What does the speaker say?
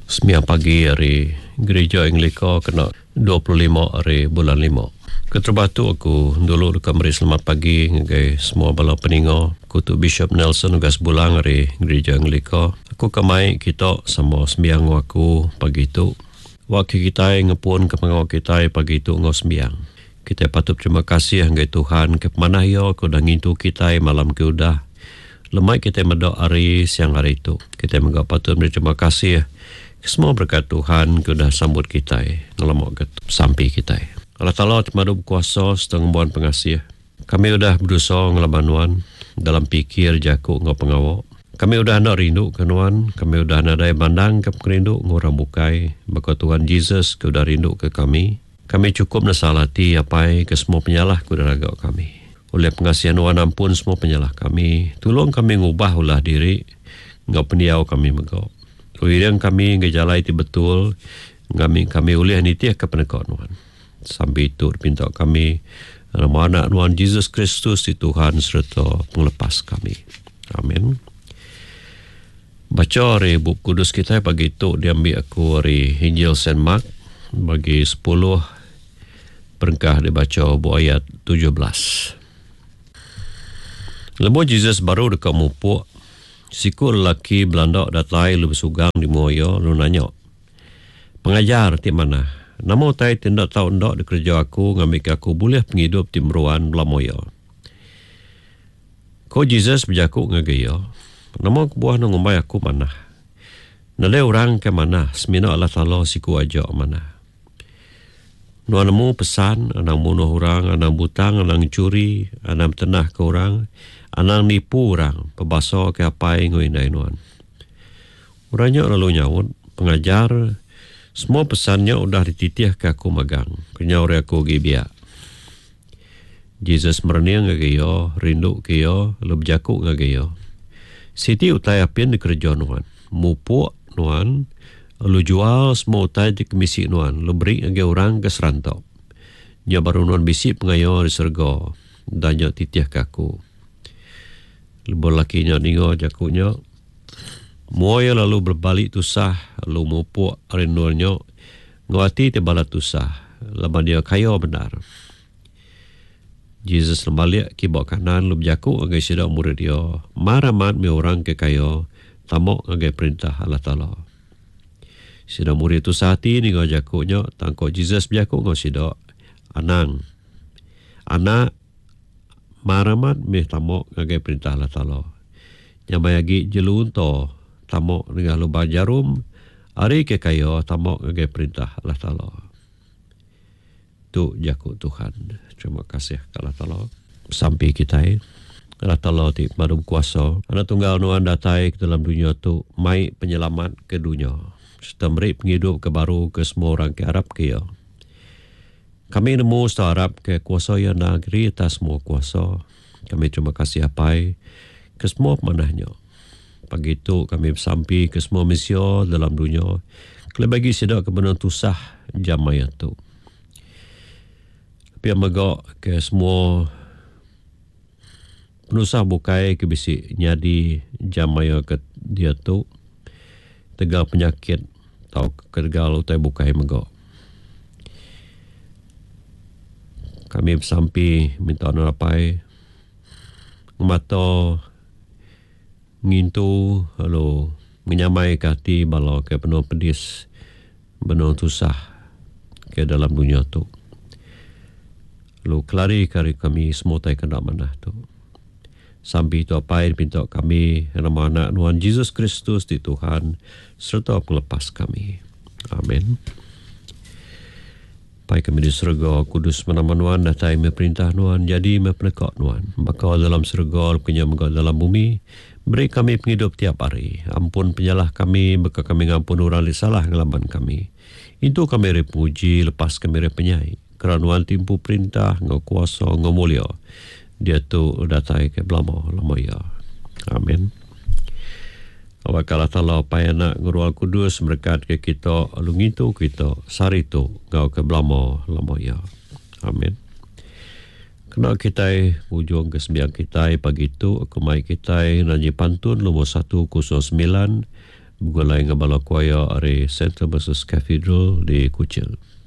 Sembilan pagi hari Gereja Anglika kena 25 hari bulan 5. Keterbatu aku dulu dekat meri selamat pagi ngagai semua bala peninga kutu Bishop Nelson ugas bulang hari Gereja Anglika. Aku kemai kita sama sembiang aku pagi itu. Waktu kita ngepun ke pengawal kita pagi itu ngau sembiang. Kita patut terima kasih ngagai Tuhan ke mana ya aku dah ngintu kita malam ke udah. Lemai kita medok hari siang hari itu. Kita menggak patut berterima kasih semua berkat Tuhan sudah sambut kita ngelamak ke sampai kita. Allah Ta'ala termadu kuasa setengah buan pengasih. Kami sudah berusaha ngelabanuan dalam pikir jakuk ngau pengawak. Kami sudah nak rindu ke Nuan. Kami sudah nak daya mandang ke perindu ngorang bukai. Baka Tuhan Jesus sudah rindu ke kami. Kami cukup nasalati apa ke semua penyalah kuda ragak kami. Oleh pengasihan Nuan ampun semua penyalah kami. Tolong kami ngubah ulah diri. Ngau pendiau kami megau. Uirang kami ngejalai ti betul kami ulih nitiah ke penekak Nuan. Sampai itu pinta kami nama anak Nuan Jesus Kristus di Tuhan serta penglepas kami. Amin. Baca hari buku kudus kita pagi itu diambil aku hari Injil Saint Mark bagi 10 perengkah dibaca buku ayat 17. Lepas Jesus baru dekat mupuk siku lelaki Belanda datai lu bersugang di Moyo lu nanya. Pengajar ti mana? Namo tai tindak tau ndak di kerja aku ngambil aku boleh penghidup di meruan belah Moyo. Ko Jesus berjaku ngagaya. Namo buah ngumbai aku mana? Nale orang ke mana? Semina Allah Ta'ala siku aja mana? Nuanamu pesan, anang bunuh orang, anang butang, anang curi, anang tenah ke orang, anang nipu orang, pebasa ke apa yang ngoi nuan. Orangnya lalu nyawut, pengajar, semua pesannya udah dititih ke aku magang, kenya orang aku gibiak. Jesus mereniang ngagayo, rindu kayo, lu berjakuk ngagayo. Siti utai apian di kerja nuan, mupuk nuan, lu jual semua utai di komisi nuan, lu beri ngagay orang ke serantau. Nya baru nuan bisi pengayo di serga, dan nya titih ke aku. Lepas lakinya ningo jakunya. Muaya lalu berbalik tusah. Lalu mupuk rinduannya. Ngawati te bala tusah. Lepas dia kaya benar. Jesus lembalik kibak kanan. Lalu berjakuk agai sidak murid dia. Maramat me orang ke kaya. Tamok agai perintah Allah Ta'ala. Sidak murid tusah hati ningo jakuknya. Tangkok Jesus berjakuk ngau sidak. Anang. Anak. Maramat meh tamok ngagai perintah Allah Ta'ala. Nyamayagi jelun to tamok dengan lubang jarum. Hari ke kayo tamok ngagai perintah Allah Ta'ala. Tu jakuk Tuhan. Terima kasih ke Allah Ta'ala. Sampai kita Allah Ta'ala ti madum kuasa. Anak tunggal nuan datai ke dalam dunia tu. Mai penyelamat ke dunia. Serta meri penghidup ke baru ke semua orang ke Arab ke ya. Kami nemu setarap ke kuasa yang negeri atas semua kuasa. Kami terima kasih apai ke semua pemanahnya. Pagi itu kami bersampi ke semua misio dalam dunia. Kalau bagi sidak kebenaran tusah jamaya tu. Tapi yang megak ke semua penusah bukai ke bisi nyadi jamaya ke dia tu. Tegal penyakit atau ketegal utai bukai megak. Kami bersampi minta narapai mata ngintu lalu menyamai kati bala ke penuh pedis benuh tusah ke dalam dunia tu. Lalu kelari kari kami semua tai kena mana tu. Sampai itu apa yang pinta kami nama anak Tuhan Jesus Kristus di Tuhan serta melepas kami. Amin. Pai kami di surga, kudus menama Nuan, datai memerintah Nuan, jadi mepenekak Nuan. Maka dalam surga, punya megak dalam bumi, beri kami penghidup tiap hari. Ampun penyalah kami, maka kami ngampun orang salah ngelaban kami. Itu kami repuji, lepas kami repenyai. Kerana Nuan timpu perintah, ngau kuasa, ngau mulia. Dia tu datai ke belama, lama ya. Amin. Awakala Ta'ala payana ngurual kudus berkat ke kita alung itu kita sari tu ngau ke belama lama ya. Amin. Kena kita ujung ke sembiang kita pagi itu aku mai kita nanyi pantun nomor 109 Bukan lain ngabala kuaya are Center versus Cathedral di Kuching.